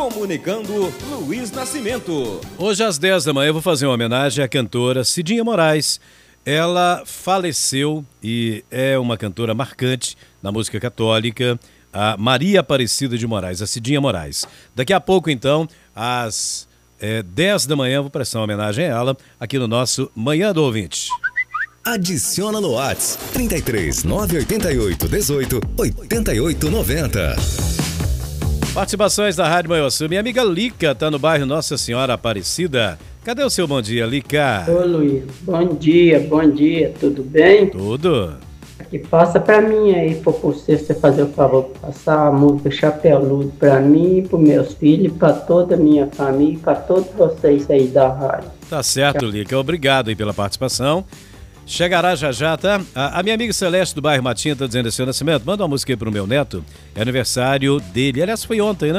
Comunicando Luiz Nascimento. Hoje às 10 da manhã eu vou fazer uma homenagem à cantora Cidinha Moraes. Ela faleceu e é uma cantora marcante na música católica, a Maria Aparecida de Moraes, a Cidinha Moraes. Daqui a pouco, então, às 10 da manhã, eu vou prestar uma homenagem a ela aqui no nosso Manhã do Ouvinte. Adiciona no WhatsApp 33 988 18 88 90. Participações da Rádio Manhuaçu. Minha amiga Lica está no bairro Nossa Senhora Aparecida. Cadê o seu bom dia, Lica? Ô Luiz, bom dia, tudo bem? Tudo. Aqui, passa pra mim aí, por você fazer o favor, passar a música Chapéu Ludo pra mim, pros meus filhos, pra toda a minha família, pra todos vocês aí da rádio. Tá certo, Lica. Obrigado aí pela participação. Chegará já já, tá? A minha amiga Celeste do bairro Matinha tá dizendo assim: Nascimento, manda uma música aí pro meu neto. É aniversário dele. Aliás, foi ontem, né?